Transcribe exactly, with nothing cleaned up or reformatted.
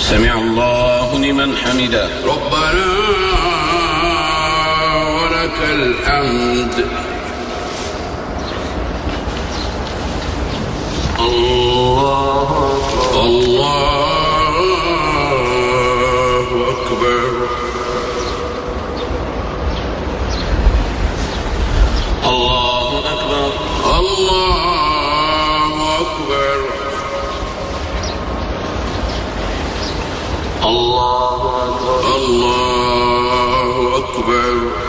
سمع الله لمن حمده. ربنا ولك الحمد. الله أكبر. الله أكبر. الله أكبر. الله أكبر. الله أكبر. الله أكبر.